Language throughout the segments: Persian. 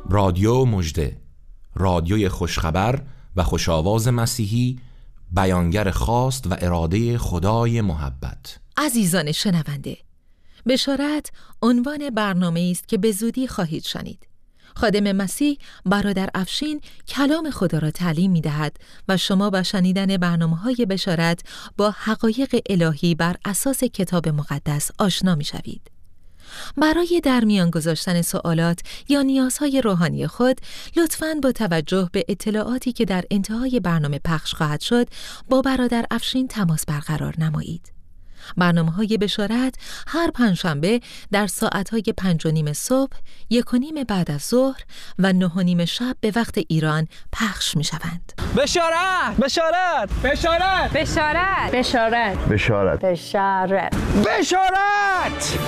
رادیو مژده، رادیوی خوشخبر و خوش‌آواز مسیحی، بیانگر خواست و اراده خدای محبت. عزیزان شنونده، بشارت عنوان برنامه است که به زودی خواهید شنید. خادم مسیح برادر افشین کلام خدا را تعلیم می دهد و شما با شنیدن برنامه‌های بشارت با حقایق الهی بر اساس کتاب مقدس آشنا می شوید. برای در میان گذاشتن سوالات یا نیازهای روحانی خود، لطفاً با توجه به اطلاعاتی که در انتهای برنامه پخش خواهد شد، با برادر افشین تماس برقرار نمایید. برنامه‌های بشارت هر پنجشنبه در ساعت‌های 5:30 صبح، 1:30 بعد از ظهر و 9:30 شب به وقت ایران پخش می‌شوند. بشارت! بشارت! بشارت! بشارت! بشارت! بشارت! بشارت! بشارت!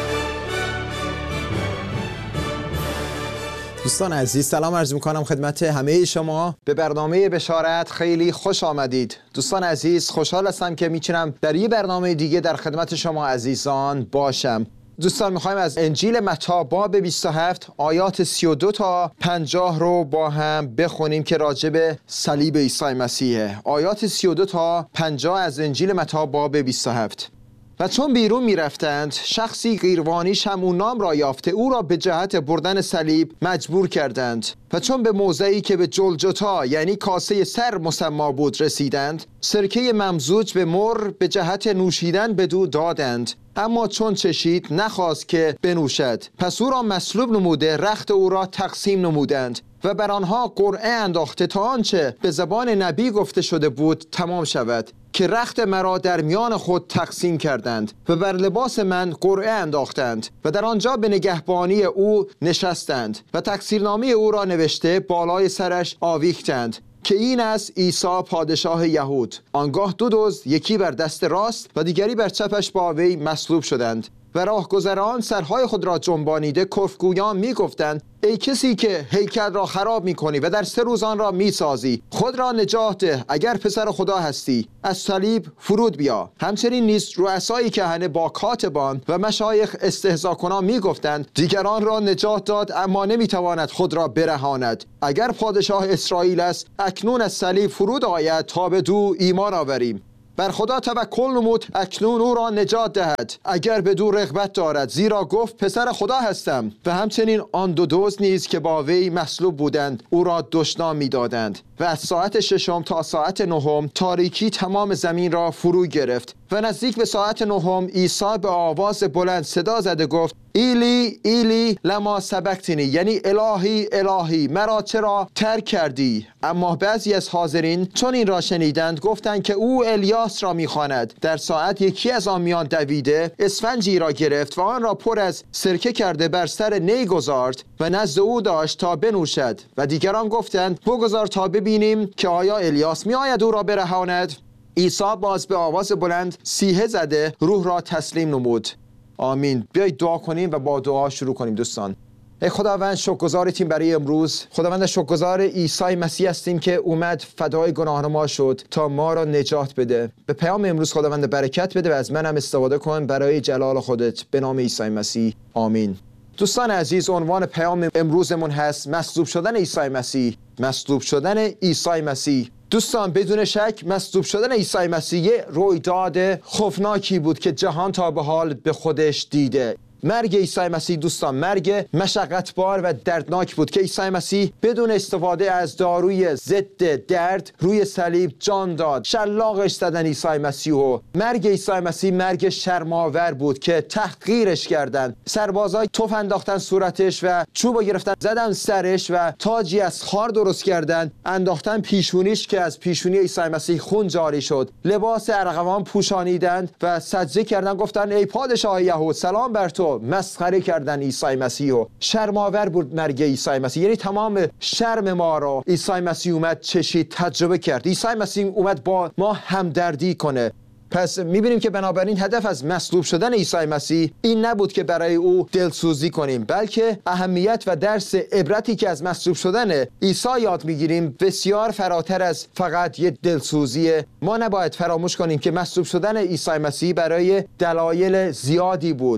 دوستان عزیز، سلام عرض میکنم خدمت همه شما. به برنامه بشارت خیلی خوش آمدید. دوستان عزیز، خوشحال هستم که میتونم در یه برنامه دیگه در خدمت شما عزیزان باشم. دوستان، میخوایم از انجیل متی باب 27 آیات 32 تا 50 رو با هم بخونیم که راجع به صلیب عیسی مسیحه. آیات 32 تا 50 از انجیل متی باب 27. و چون بیرون می رفتند، شخصی قیروانی شمعونام را یافته او را به جهت بردن صلیب مجبور کردند. و چون به موضعی که به جلجتا یعنی کاسه سر مسما بود رسیدند، سرکه ممزوج به مر به جهت نوشیدن بدو دادند. اما چون چشید نخواست که بنوشد، پس او را مصلوب نموده رخت او را تقسیم نمودند و بر آنها قرعه انداخته تا آنچه به زبان نبی گفته شده بود تمام شود، که رخت مرا در میان خود تقسیم کردند و بر لباس من قرعه انداختند و در آنجا به نگهبانی او نشستند و تقصیرنامه او را نوشته بالای سرش آویختند که این است عیسی پادشاه یهود. آنگاه دو دزد، یکی بر دست راست و دیگری بر چپش با وی مصلوب شدند. و راهگذران سرهای خود را جنبانیده کفرگویان می گفتند: ای کسی که هیکل را خراب می کنی و در 3 روز آن را می سازی، خود را نجات ده. اگر پسر خدا هستی، از صلیب فرود بیا. همچنین نیز رؤسای کهنه با کاتبان و مشایخ استهزا کنان می گفتند: دیگران را نجات داد، اما نمی تواند خود را برهاند. اگر پادشاه اسرائیل است، اکنون از صلیب فرود آید تا به دو ایمان آوریم. بر خدا توکل نمود، اکنون او را نجات دهد اگر به دو رغبت دارد، زیرا گفت پسر خدا هستم. و همچنین آن دو دزد نیز که با وی مصلوب بودند او را دشنام می‌دادند. و از ساعت 6 تا ساعت 9 تاریکی تمام زمین را فرو گرفت. و نزدیک به ساعت 9 عیسی به آواز بلند صدا زده گفت: ایلی ایلی لما سبقتنی، یعنی الهی الهی مرا چرا ترک کردی؟ اما بعضی از حاضرین چون این را شنیدند گفتند که او الیاس را میخواند. در ساعت یکی از آن میان دویده اسفنجی را گرفت و آن را پر از سرکه کرده بر سر نی گذارد و نزد او داشت تا بنوشد. و دیگران گفتند: بگذار تا ببینیم که آیا الیاس میآید او را برهاند. عیسی باز به آواز بلند صیحه زده روح را تسلیم نمود. آمین. بیایید دعا کنیم و با دعا شروع کنیم. دوستان، ای خداوند، شکرگزارتیم برای امروز. خداوند، شکرگزار عیسی مسیح هستیم که اومد فدای گناه ما شد تا ما را نجات بده. به پیام امروز خداوند برکت بده و از منم استفاده کن برای جلال خودت، به نام عیسی مسیح. آمین. دوستان عزیز، عنوان پیام امروزمون هست مصلوب شدن عیسی مسیح. مصلوب شدن عیسی مسیح. دوستان، بدون شک مصلوب شدن عیسی مسیح رویداد خوفناکی بود که جهان تا به حال به خودش دیده. مرگ عیسی مسیح دوستان، مرگ مشقتبار و دردناک بود که عیسی مسیح بدون استفاده از داروی ضد درد روی صلیب جان داد. شلاقش زدن عیسی مسیح و مرگ عیسی مسیح مرگ شرم‌آور بود که تحقیرش کردند. سربازای توف انداختن صورتش و چوب گرفتن زدن سرش و تاجی از خار درست کردند انداختن پیشونیش که از پیشونی عیسی مسیح خون جاری شد. لباس ارغوان پوشانیدند و سجده کردند، گفتند: ای پادشاه یهود، سلام بر تو. مسخره کردن عیسی مسیح و شرم‌آور بود مرگ عیسی مسیح. یعنی تمام شرم ما رو عیسی مسیح اومد چشید، تجربه کرد. عیسی مسیح اومد با ما همدردی کنه. پس میبینیم که بنابراین هدف از مصلوب شدن عیسی مسیح این نبود که برای او دلسوزی کنیم، بلکه اهمیت و درس عبرتی که از مصلوب شدن عیسی یاد میگیریم بسیار فراتر از فقط یه دلسوزیه. ما نباید فراموش کنیم که مصلوب شدن عیسی مسیح برای دلایل زیادی بود.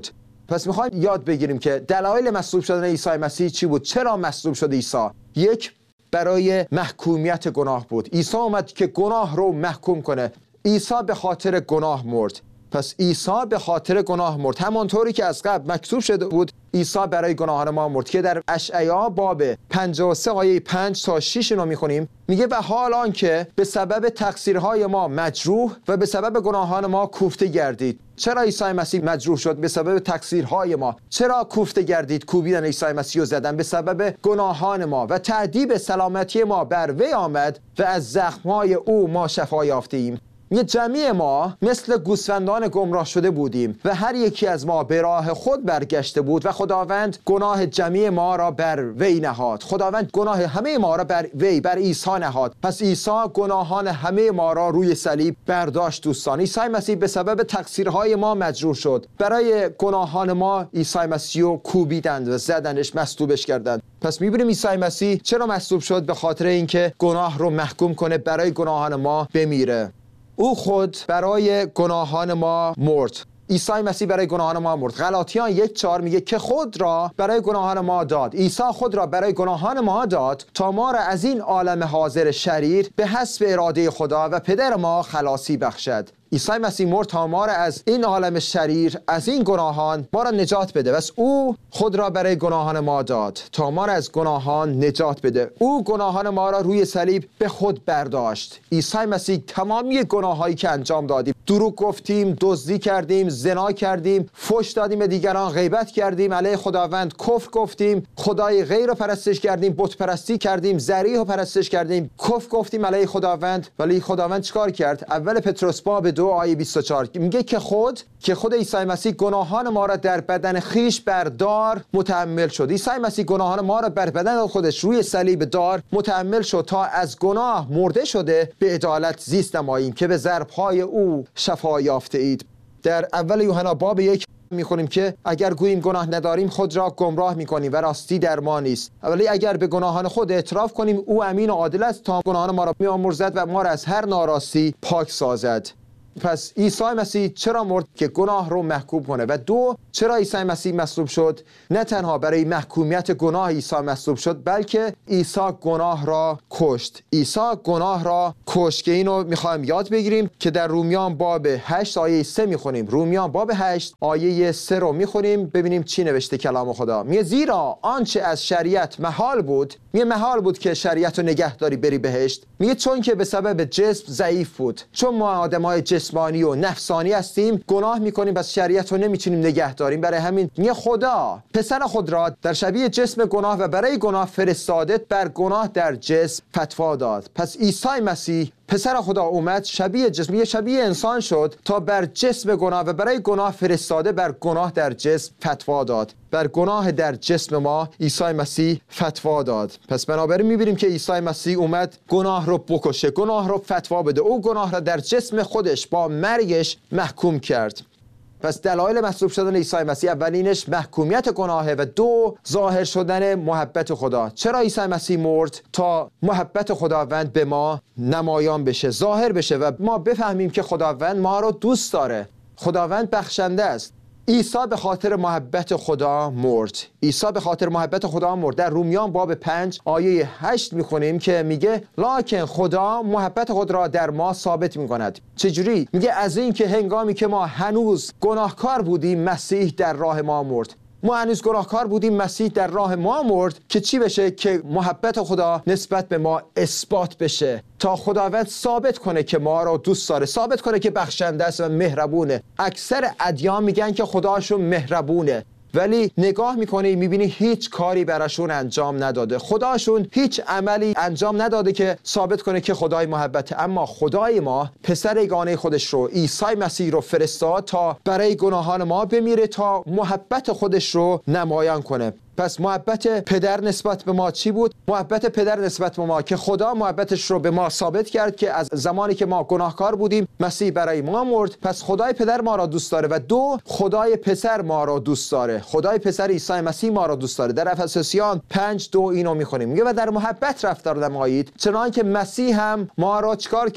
پس میخوایم یاد بگیریم که دلایل مصلوب شدن عیسی مسیح چی بود؟ چرا مصلوب شد عیسی؟ یک، برای محکومیت گناه بود. عیسی اومد که گناه رو محکوم کنه. عیسی به خاطر گناه مرد. پس عیسی به خاطر گناه مرد. همانطوری که از قبل مکتوب شده بود عیسی برای گناهان ما مرد که در اشعیا باب 53 آیه 5 تا 6 رو میخونیم. میگه و حال آنکه به سبب تقصیرهای ما مجروح و به سبب گناهان ما کوفته گردید. چرا عیسی مسیح مجروح شد؟ به سبب تقصیرهای ما. چرا کوفته گردید؟ کوبیدن عیسی مسیح رو زدن به سبب گناهان ما و تأدیب سلامتی ما بر وی آمد و از زخمهای او ما شفا یافتیم. یه جمعی ما مثل گوسفندان گمراه شده بودیم و هر یکی از ما به راه خود برگشته بود و خداوند گناه جمعی ما را بر وی نهاد. خداوند گناه همه ما را بر وی، بر عیسی نهاد. پس عیسی گناهان همه ما را روی صلیب برداشت. دوستان، عیسی مسیح به سبب تقصیرهای ما مجروح شد. برای گناهان ما عیسی مسیح رو کوبیدند و زدنش، مصلوبش کردند. پس می‌بینیم عیسی مسیح چرا مصلوب شد؟ به خاطر اینکه گناه رو محکوم کنه، برای گناهان ما بمیره. او خود برای گناهان ما مرد. عیسی مسیح برای گناهان ما مرد. غلاطیان 1:4 میگه که خود را برای گناهان ما داد. عیسی خود را برای گناهان ما داد تا ما را از این عالم حاضر شریر به حسب اراده خدا و پدر ما خلاصی بخشد. عیسی مسیح مرد تا ما را از این عالم شریر، از این گناهان ما را نجات بده. بس او خود را برای گناهان ما داد تا ما را از گناهان نجات بده. او گناهان ما را روی صلیب به خود برداشت. عیسی مسیح تمامی گناهایی که انجام دادیم، دروغ گفتیم، دزدی کردیم، زنا کردیم، فحش دادیم به دیگران، غیبت کردیم، علیه خداوند کفر گفتیم، خدای غیر رو پرستش کردیم، بت پرستی کردیم، ذریح رو پرستش کردیم، کفر گفتیم علیه خداوند. ولی خداوند چیکار کرد؟ اول پتروس باب 2 آیه 24 میگه که خود عیسی مسیح گناهان ما را در بدن خیش بر دار متحمل شد. عیسی مسیح گناهان ما را بر بدن خودش روی صلیب دار متحمل شد تا از گناه مرده شده به عدالت زیست نماییم که به ضرب‌های او شفا یافته اید. در اول یوحنا باب 1 میخونیم که اگر گوییم گناه نداریم خود را گمراه میکنیم و راستی در ما نیست. ولی اگر به گناهان خود اعتراف کنیم او امین و عادل است تا گناهان ما را بیامرزد و ما را از هر ناراستی پاک سازد. پس عیسی مسیح چرا مرد؟ که گناه رو محکوم کنه. و دو، چرا عیسی مسیح مصلوب شد؟ نه تنها برای محکومیت گناه عیسی مصلوب شد، بلکه عیسی گناه را کشت. عیسی گناه را کشت که اینو میخوایم یاد بگیریم که در رومیان باب 8 آیه 3 میخونیم. رومیان باب 8 آیه 3 رو میخونیم، ببینیم چی نوشته کلام خدا. میگه زیرا آنچه از شریعت محال بود، میگه محال بود که شریعت رو نگه داری بری بهشت. میگه چون که به سبب جسم ضعیف بود. چون ما آدمای جسمانی و نفسانی هستیم، گناه میکنیم، پس شریعت رو نمیتونیم نگه داریم. برای همین میگه خدا پسر خود را در شبیه جسم گناه و برای گناه فرستاده بر گناه در جسم فتوا داد. پس عیسی مسیح پسر خدا اومد شبیه جسم، یه شبیه انسان شد تا بر جسم گناه و برای گناه فرستاده بر گناه در جسم فتوا داد. بر گناه در جسم ما عیسی مسیح فتوا داد. پس بنابراین میبینیم که عیسی مسیح اومد گناه رو بکشه، گناه رو فتوا بده. او گناه را در جسم خودش با مرگش محکوم کرد. پس دلایل مصلوب شدن عیسی مسیح اولینش محکومیت گناهه و دو، ظاهر شدن محبت خدا. چرا عیسی مسیح مرد؟ تا محبت خداوند به ما نمایان بشه، ظاهر بشه و ما بفهمیم که خداوند ما رو دوست داره. خداوند بخشنده است. عیسی به خاطر محبت خدا مرد. عیسی به خاطر محبت خدا مرد. در رومیان باب 5 آیه 8 میخونیم که میگه لکن خدا محبت خود را در ما ثابت میکند. چجوری؟ میگه از این که هنگامی که ما هنوز گناهکار بودیم مسیح در راه ما مرد. ما هنوز گناهکار بودیم، مسیح در راه ما مرد که چی بشه؟ که محبت خدا نسبت به ما اثبات بشه، تا خداوند ثابت کنه که ما رو دوست داره، ثابت کنه که بخشنده است و مهربونه. اکثر ادیان میگن که خداشون مهربونه، ولی نگاه میکنی میبینی هیچ کاری براشون انجام نداده. خداشون هیچ عملی انجام نداده که ثابت کنه که خدای محبته. اما خدای ما پسر یگانه خودش رو، عیسی مسیح رو فرستاد تا برای گناهان ما بمیره، تا محبت خودش رو نمایان کنه. پس محبت پدر نسبت به ما چی بود؟ محبت پدر نسبت به ما که خدا محبتش رو به ما ثابت کرد که از زمانی که ما گناهکار بودیم مسیح برای ما مرد. پس خدای پدر ما را دوست داره و دو، خدای پسر ما را دوست داره. خدای پسر عیسی مسیح ما را دوست داره. در افسوسیان 5:2 اینو میخونیم، میگه و در محبت رفتار نمایید چنانکه مسیح هم ما را چیکار کرد؟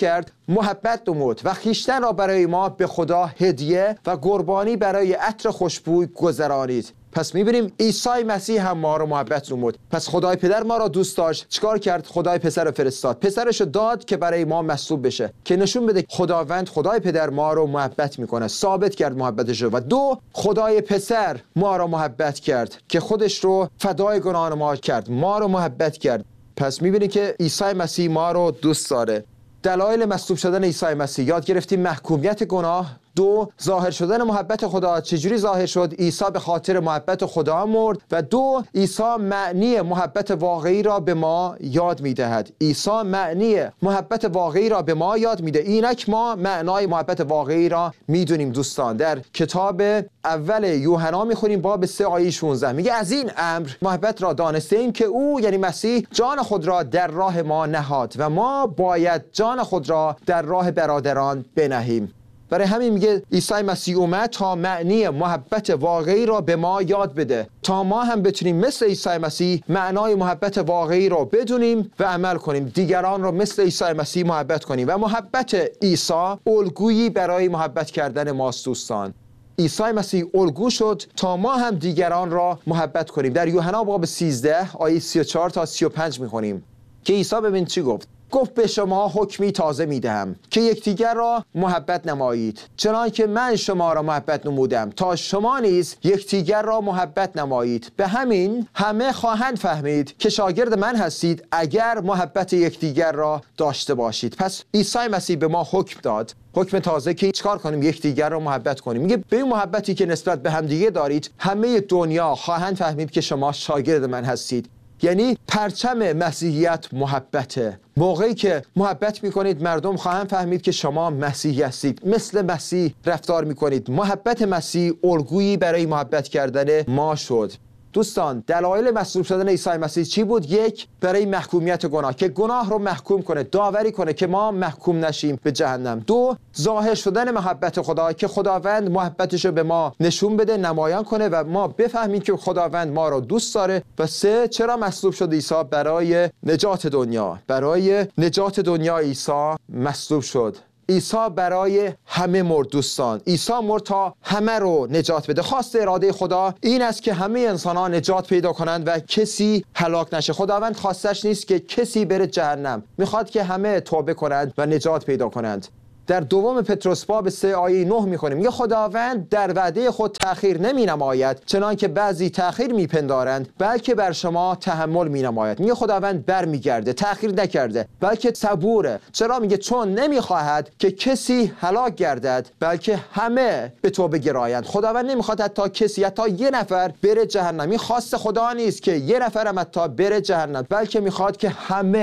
محبت نمود و خویشتن را برای ما به خدا هدیه و قربانی برای عطر خوشبوی گذرانید. پس میبینیم عیسی مسیح هم ما رو محبت نمود. پس خدای پدر ما را دوست داشت، چیکار کرد؟ خدای پسر رو فرستاد، پسرش رو داد که برای ما مصلوب بشه، که نشون بده خداوند خدای پدر ما رو محبت میکنه، ثابت کرد محبتش رو. و دو، خدای پسر ما رو محبت کرد که خودش رو فدای گناهان ما کرد، ما رو محبت کرد. پس میبینی که عیسی مسیح ما رو دوست داره. دلایل مصلوب شدن عیسی مسیح: یاد گرفتیم محکومیت گناه. دو، ظاهر شدن محبت خدا. چجوری ظاهر شد؟ عیسی به خاطر محبت خدا مرد. و دو، عیسی معنی محبت واقعی را به ما یاد میدهد. عیسی معنی محبت واقعی را به ما یاد میده. اینک ما معنای محبت واقعی را میدونیم دوستان. در کتاب اول یوحنا میخونیم باب 3 آیه 16 میگه از این امر محبت را دانسته ایم که او یعنی مسیح جان خود را در راه ما نهاد و ما باید جان خود را در راه برادران بنهیم. برای همین میگه عیسی مسیح اومد تا معنی محبت واقعی را به ما یاد بده، تا ما هم بتونیم مثل عیسی مسیح معنای محبت واقعی را بدونیم و عمل کنیم، دیگران را مثل عیسی مسیح محبت کنیم. و محبت عیسی الگویی برای محبت کردن ماست دوستان. عیسی مسیح الگو شد تا ما هم دیگران را محبت کنیم. در یوحنا باب 13 آیه 34 تا 35 میخونیم که عیسی ببین چی گفت. گفت به شما حکمی تازه میدهم که یکدیگر را محبت نمایید، چنان که من شما را محبت نمودم تا شما نیز یکدیگر را محبت نمایید. به همین همه خواهند فهمید که شاگرد من هستید اگر محبت یکدیگر را داشته باشید. پس عیسی مسیح به ما حکم داد، حکم تازه که چیکار کنیم؟ یکدیگر را محبت کنیم. میگه به این محبتی که نسبت به همدیگه دارید همه دنیا خواهند فهمید که شما شاگرد من هستید. یعنی پرچم مسیحیت محبته. موقعی که محبت میکنید مردم خواهند فهمید که شما مسیحی هستید، مثل مسیح رفتار میکنید. محبت مسیح الگویی برای محبت کردن ما شد. دوستان دلایل مصلوب شدن عیسی مسیح چی بود؟ یک، برای محکومیت گناه، که گناه رو محکوم کنه، داوری کنه که ما محکوم نشیم به جهنم. دو، ظاهر شدن محبت خدا، که خداوند محبتش رو به ما نشون بده، نمایان کنه و ما بفهمیم که خداوند ما رو دوست داره. و سه، چرا مصلوب شد عیسی؟ برای نجات دنیا. برای نجات دنیا عیسی مصلوب شد. عیسی برای همه مرد دوستان. عیسی مرد تا همه رو نجات بده. خواست اراده خدا این است که همه انسان‌ها نجات پیدا کنند و کسی هلاک نشه. خداوند خواستش نیست که کسی بره جهنم، میخواد که همه توبه کنند و نجات پیدا کنند. در دوم پتروس باب 3 آیه 9 میخونیم میگه خداوند در وعده خود تأخیر نمی نماید چنان که بعضی تأخیر میپندارند، بلکه بر شما تحمل می نماید. میگه خداوند برمیگرده، تأخیر نکرده، بلکه صبوره. چرا؟ میگه چون نمیخواهد که کسی هلاک گردد بلکه همه به توبه گرایند. خداوند نمیخواد حتی کسی، حتی یه نفر بره جهنم. این خواست خدا نیست که یه نفر هم حتی بره جهنم، بلکه میخواد که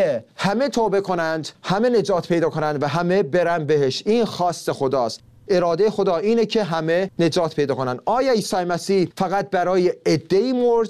همه توبه کنند، همه نجات پیدا کنند و همه برن بهش. این خواست خداست. اراده خدا اینه که همه نجات پیدا کنن. آیا عیسی مسیح فقط برای عده‌ای مرد